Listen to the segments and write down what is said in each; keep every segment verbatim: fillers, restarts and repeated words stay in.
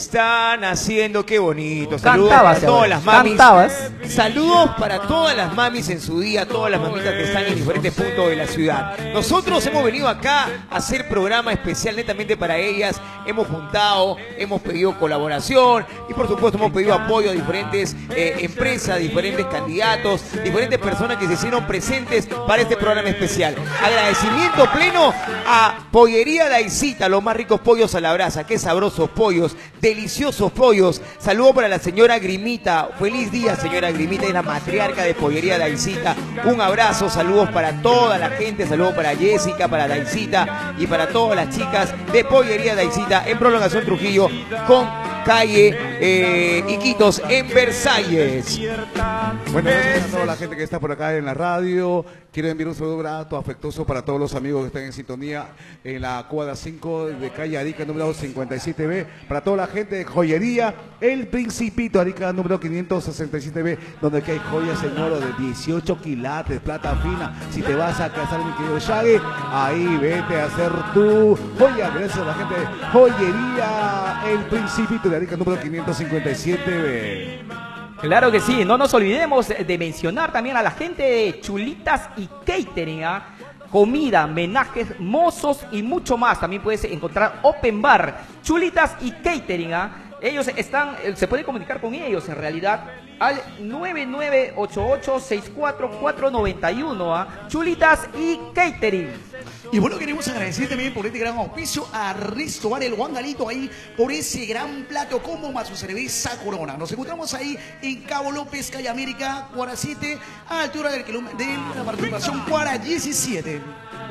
Están haciendo, qué bonito. Saludos Cantabas, para todas las mamis. Cantabas. Saludos para todas las mamis en su día, todas las mamitas que están en diferentes puntos de la ciudad. Nosotros hemos venido acá a hacer programa especial netamente para ellas. Hemos juntado, hemos pedido colaboración y por supuesto hemos pedido apoyo a diferentes eh, empresas, diferentes candidatos, diferentes personas que se hicieron presentes para este programa especial. Agradecimiento pleno a Pollería Daisita, los más ricos pollos a la brasa. Qué sabrosos pollos, deliciosos pollos. Saludo para la señora Grimita. Feliz día, señora Grimita, es la matriarca de Pollería Daisita. Un abrazo, saludos para toda la gente, saludos para Jessica, para Daisita y para todas las chicas de Pollería Daisita en Prolongación Trujillo con calle eh, Iquitos en Versalles. Bueno, gracias a toda la gente que está por acá en la radio. Quiero enviar un saludo grato, afectuoso para todos los amigos que están en sintonía en la cuadra cinco de calle Arica, número cincuenta y siete B. Para toda la gente de joyería El Principito, Arica, número quinientos sesenta y siete B, donde aquí hay joyas en oro de dieciocho quilates, plata fina. Si te vas a casar, mi querido Shaggy, ahí vete a hacer tu joya. Gracias a la gente de joyería El Principito de Arica, número quinientos cincuenta y siete B. Claro que sí, no nos olvidemos de mencionar también a la gente de Chulitas y Catering, ¿eh? Comida, menajes, mozos y mucho más. También puedes encontrar Open Bar, Chulitas y Catering, ¿eh? Ellos están, se puede comunicar con ellos en realidad al nueve nueve ocho ocho seis cuatro cuatro nueve uno, ¿eh? Chulitas y Catering. Y bueno, queremos agradecer también por este gran auspicio a Restaurar El Guangalito ahí por ese gran plato combo más su cerveza Corona. Nos encontramos ahí en Cabo López, calle América, Cuara siete, a altura del kilómetro de la participación Cuara diecisiete.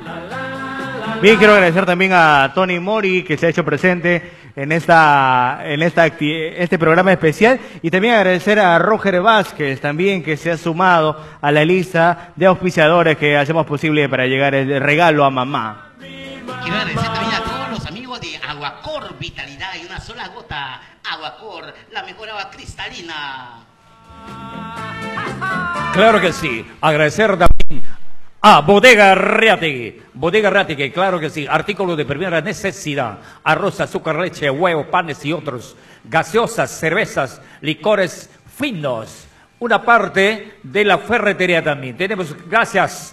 Bien, quiero agradecer también a Tony Mori que se ha hecho presente en esta en esta este programa especial y también agradecer a Roger Vázquez también que se ha sumado a la lista de auspiciadores que hacemos posible para llegar el regalo a mamá. Quiero agradecer también a todos los amigos de Aguacor, vitalidad y una sola gota. Aguacor, la mejor agua cristalina. Claro que sí, agradecer también a Bodega Reategui. Bodega Reategui, claro que sí. Artículos de primera necesidad. Arroz, azúcar, leche, huevo, panes y otros. Gaseosas, cervezas, licores finos. Una parte de la ferretería también. Tenemos, gracias,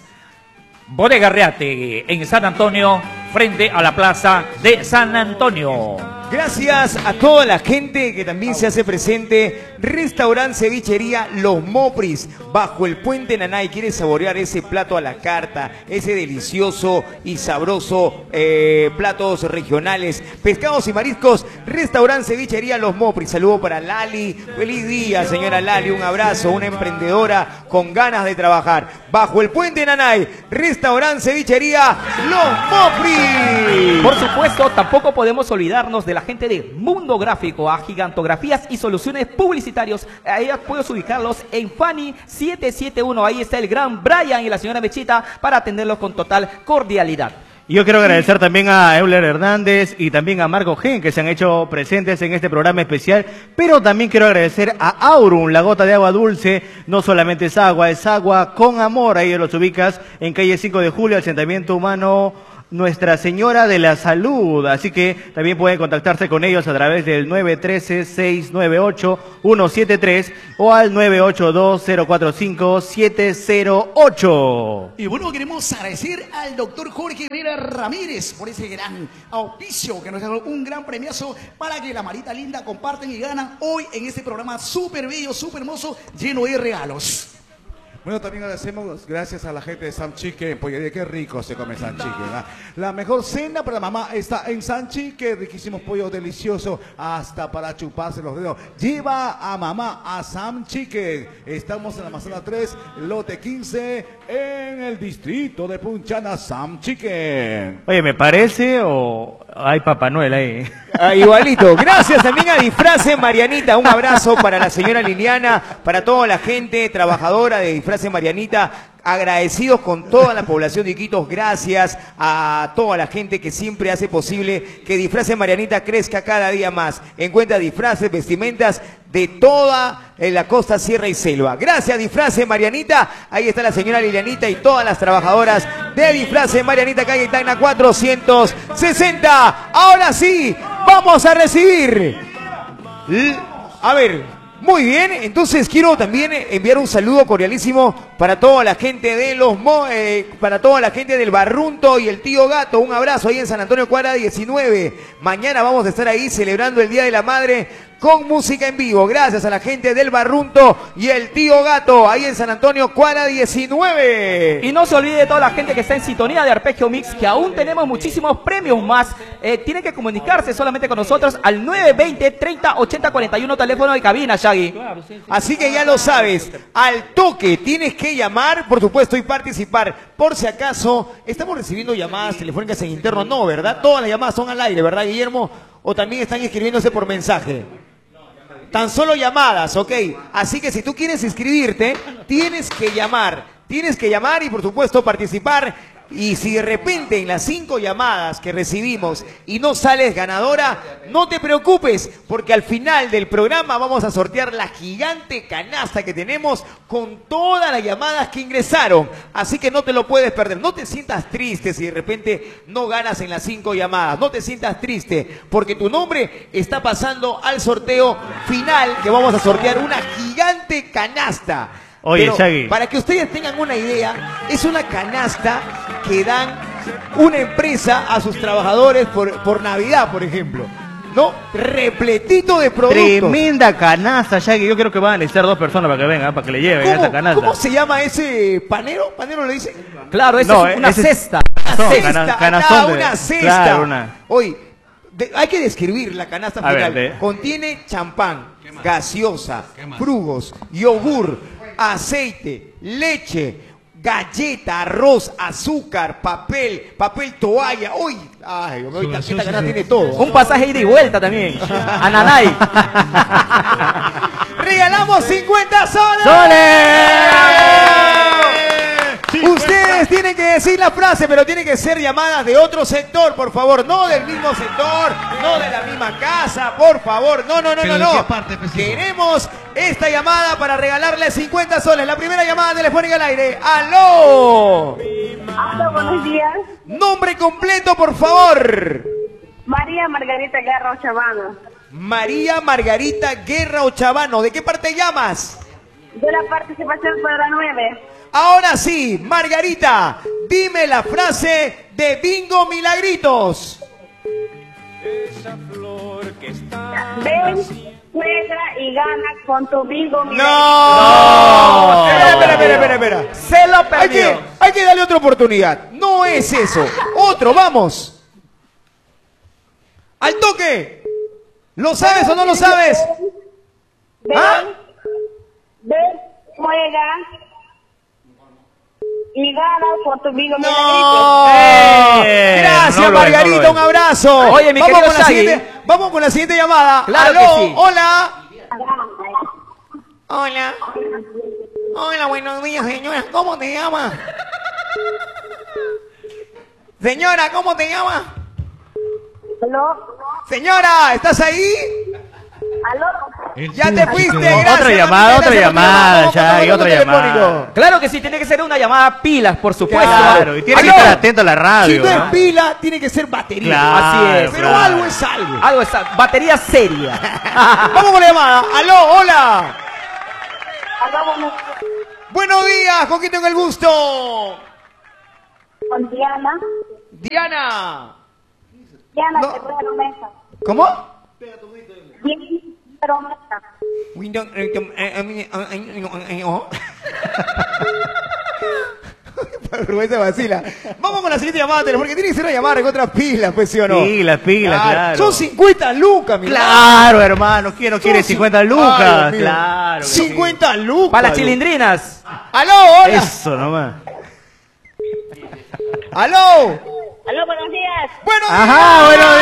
Bodega Reategui en San Antonio, frente a la plaza de San Antonio. Gracias a toda la gente que también se hace presente. Restaurante Cevichería Los Mopris, bajo el puente Nanay. ¿Quieres saborear ese plato a la carta? Ese delicioso y sabroso eh, platos regionales, pescados y mariscos. Restaurante Cevichería Los Mopris. Saludo para Lali. Feliz día, señora Lali. Un abrazo, una emprendedora con ganas de trabajar. Bajo el puente Nanay, Restaurante Cevichería Los Mopris. Por supuesto, tampoco podemos olvidarnos de la gente de Mundo Gráfico, a Gigantografías y Soluciones Publicitarios. A ellas puedes ubicarlos en Fanny siete siete uno. Ahí está el gran Brian y la señora Mechita para atenderlos con total cordialidad. Y yo quiero agradecer también a Euler Hernández y también a Marco Gen que se han hecho presentes en este programa especial, pero también quiero agradecer a Aurum, la gota de agua dulce. No solamente es agua, es agua con amor. Ahí los ubicas en calle cinco de julio, asentamiento humano Nuestra Señora de la Salud. Así que también pueden contactarse con ellos a través del nueve uno tres, seis nueve ocho, uno siete tres o al nueve ocho dos, cero cuatro cinco, siete cero ocho. Y bueno, queremos agradecer al doctor Jorge Vera Ramírez por ese gran auspicio que nos ha dado un gran premiazo para que la Marita Linda comparten y ganan hoy en este programa súper bello, súper hermoso, lleno de regalos. Bueno, también agradecemos gracias a la gente de Sam Chicken, pollería, qué rico se come Sam Chicken, ¿verdad? La mejor cena para mamá está en Sam Chicken, riquísimos pollos deliciosos, hasta para chuparse los dedos. Lleva a mamá a Sam Chicken. Estamos en la manzana tres, lote quince, en el distrito de Punchana, Sam Chicken. Oye, ¿me parece o hay Papá Noel ahí? Ah, igualito. Gracias también a Disfraces Marianita. Un abrazo para la señora Liliana, para toda la gente trabajadora de Disfraces Marianita. Agradecidos con toda la población de Iquitos. Gracias a toda la gente que siempre hace posible que Disfraces Marianita crezca cada día más. Encuentra disfraces, vestimentas de toda la costa, sierra y selva. Gracias, Disfraces Marianita. Ahí está la señora Lilianita y todas las trabajadoras de Disfraces Marianita, calle Tacna cuatrocientos sesenta. Ahora sí, vamos a recibir L- A ver, muy bien. Entonces quiero también enviar un saludo cordialísimo para toda la gente de los Mo- eh, para toda la gente del Barrunto y el Tío Gato. Un abrazo ahí en San Antonio Cuadra diecinueve. Mañana vamos a estar ahí celebrando el Día de la Madre con música en vivo. Gracias a la gente del Barrunto y el Tío Gato ahí en San Antonio Cuadra diecinueve. Y no se olvide de toda la gente que está en sintonía de Arpegio Mix, que aún tenemos muchísimos premios más. Eh, tienen que comunicarse solamente con nosotros al nueve veinte, treinta, ochenta, cuarenta y uno, teléfono de cabina, Shaggy. Así que ya lo sabes, al toque tienes que llamar, por supuesto, y participar. Por si acaso, estamos recibiendo llamadas telefónicas en interno, no, ¿verdad? Todas las llamadas son al aire, ¿verdad, Guillermo? O también están inscribiéndose por mensaje. Tan solo llamadas, ok. Así que si tú quieres inscribirte, tienes que llamar. Tienes que llamar y por supuesto participar. Y si de repente en las cinco llamadas que recibimos y no sales ganadora, no te preocupes, porque al final del programa vamos a sortear la gigante canasta que tenemos con todas las llamadas que ingresaron. Así que no te lo puedes perder. No te sientas triste si de repente no ganas en las cinco llamadas. No te sientas triste, porque tu nombre está pasando al sorteo final, que vamos a sortear una gigante canasta. Oye, Pero, Shaggy. para que ustedes tengan una idea, es una canasta que dan una empresa a sus trabajadores por, por Navidad, por ejemplo. ¿No? Repletito de productos. Tremenda canasta, Shaggy. Yo creo que van a necesitar dos personas para que vengan, para que le lleven esta ¿Cómo, canasta. ¿Cómo se llama ese panero? ¿Panero le dice? Claro, esa No, es una ese es- cesta. Una Canastón, cesta, cana- acá, canastón de- una cesta. claro, una- Oye, de- hay que describir la canasta A final. ver, de- Contiene champán, gaseosa, frugos, yogur, aceite, leche, galleta, arroz, azúcar, papel, papel toalla. Uy, ay, ahorita esta canasta tiene todo. Un pasaje ida y vuelta también. A Nanay. ¡Regalamos cincuenta soles! ¡Soles! Ustedes tienen que decir la frase, pero tienen que ser llamadas de otro sector, por favor. No del mismo sector, no de la misma casa, por favor. No, no, no, ¿Pero no, de no. qué parte, pues, hijo? Queremos esta llamada para regalarle cincuenta soles. La primera llamada telefónica al aire. ¡Aló! Hola, buenos días. Nombre completo, por favor. María Margarita Guerra Ochavano. María Margarita Guerra Ochavano. ¿De qué parte llamas? De la participación para nueve. Ahora sí, Margarita, dime la frase de Bingo Milagritos. Ven, juega y gana con tu bingo. ¡No! No. Espera, espera, espera, espera, espera. Se lo Hay que, perdió. hay que darle otra oportunidad. No es eso. Otro, vamos. ¡Al toque! ¿Lo sabes o no lo sabes? Ven, ¿Ah? ven, juega y gana con tu bingo. ¡No! Eh, Gracias, no lo es, Margarita, no lo es. un abrazo. Oye, mi vamos querido con la Shaggy. siguiente, vamos con la siguiente llamada. Claro Aló, que sí. hola. Hola. Hola, buenos días, señora. ¿Cómo te llamas? Señora, ¿cómo te llamas? ¿Aló? Señora, ¿estás ahí? ¿Aló? Ya te fuiste, gracias. Otra llamada, mamita, otra gracias, llamada, vamos con Shaggy, otro otra telefónico. llamada. Claro que sí, tiene que ser una llamada pilas, por supuesto. Claro, y tiene que Aló. estar atento a la Si radio. no es ¿no? pila, tiene que ser batería. Claro, Así es. Pero claro. algo es algo. Algo está, batería seria. Vamos con la llamada. Aló, hola. ¿Aló? Buenos días. Buenos días, ¿con quién tengo el gusto? Con Diana. Diana. Diana, No. te voy a dar mesa. ¿Cómo? Diana, pero mesa. Windows, eh, eh, eh, eh, eh, oh. Vergüenza vacila. Vamos con la siguiente llamada, porque tiene que ser una llamada con otras pilas, pues, ¿sí o no? Pilas, pilas, claro. Son cincuenta lucas, mi Claro, hermano. ¿Quién no quiere Son cincuenta Ay, lucas? Dios mío. Claro. que sí. cincuenta lucas. Para las chilindrinas. Aló, hola. Eso nomás. Aló. Aló, buenos días. Buenos Ajá, buenos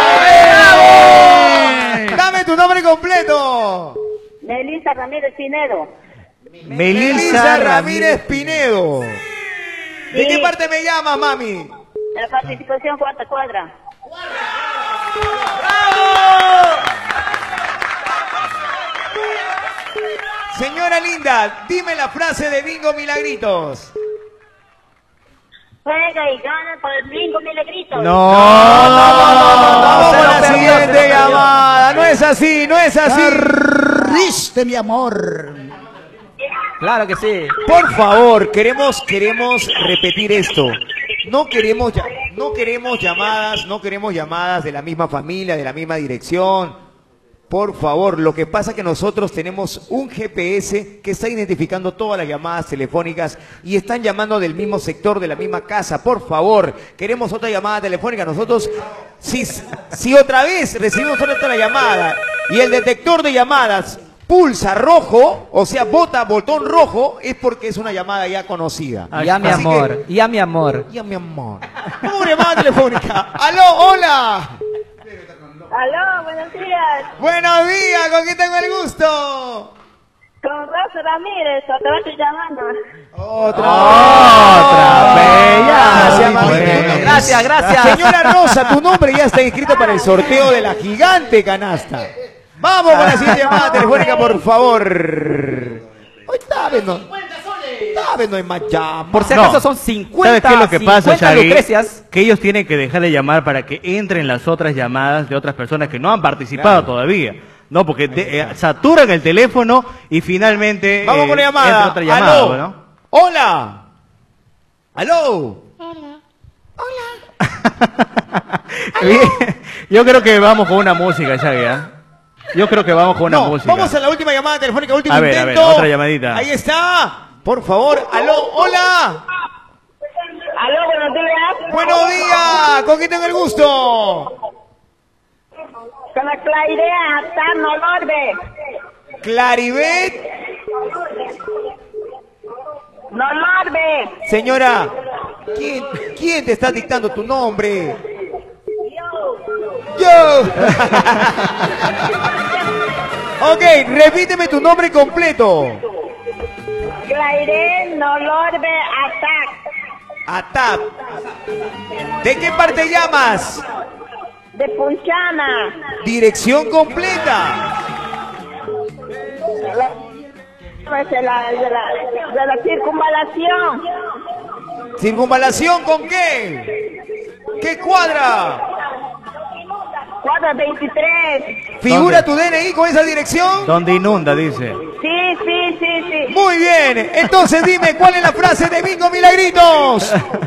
días. días. Dame tu nombre completo. Melissa Ramírez Pinedo. Melissa Ramírez Pinedo. ¿De Sí. qué parte me llamas, mami? De la participación cuarta cuadra. Señora linda, dime la frase de Bingo Milagritos. juega y gana por el bingo milagritos. No, No, no, no, no, no, no, vamos se a lo la perdió, siguiente se lo perdió. llamada. No es así, no es así. Triste, mi amor. Claro que sí. Por favor, queremos, queremos repetir esto. No queremos, ya- no queremos llamadas, no queremos llamadas de la misma familia, de la misma dirección. Por favor, lo que pasa es que nosotros tenemos un G P S que está identificando todas las llamadas telefónicas y están llamando del mismo sector, de la misma casa. Por favor, queremos otra llamada telefónica. Nosotros, si, si otra vez recibimos otra llamada y el detector de llamadas pulsa rojo, o sea, bota botón rojo, es porque es una llamada ya conocida. Ya mi Así que- amor, ya mi amor. ya mi amor. Vamos a una llamada telefónica. Aló, hola. Aló, buenos días. Buenos días, ¿con quién tengo el gusto? Con Rosa Ramírez, otra vez estoy llamando. Otra Otra vez, ya. Gracias, Muy mamita. bueno. Gracias, gracias. Señora Rosa, tu nombre ya está inscrito para el sorteo de la gigante canasta. Vamos con la siguiente llamada telefónica, por favor. Hoy está viendo. Está viendo, hay más llamadas. Por si No. acaso son cincuenta, ¿Sabes qué es lo que pasa, cincuenta Shaggy? Lucrecias. Que ellos tienen que dejar de llamar para que entren las otras llamadas de otras personas que no han participado todavía. No, porque de- eh, saturan el teléfono y finalmente Vamos eh, con la entra llamada. otra llamada, Aló. ¿no? Hola. Aló. Bien, yo creo que vamos con una música, Shaggy, ¿ah? Yo creo que vamos con una No, música. vamos a la última llamada telefónica, último A ver, a intento. ver, otra llamadita. Ahí está. Por favor, aló, hola. Aló, buenos días. Buenos días. ¿Con quién tengo el gusto? Con la Clairea, Hasta Nolorbe. Claribet. Nolorbe. Señora, ¿quién, quién te está dictando tu nombre? Yo. Ok, repíteme tu nombre completo. Claire Nolorbe Attack. Atap. ¿De qué parte llamas? De Punchana. Dirección completa. Pues de la, de la, de la circunvalación. ¿Circunvalación con qué? ¿Qué cuadra? cuatro veintitrés. ¿Figura ¿Dónde? tu D N I con esa dirección? Donde inunda, dice. Sí, sí, sí, sí. Muy bien. Entonces dime cuál es la frase de Bingo Milagritos.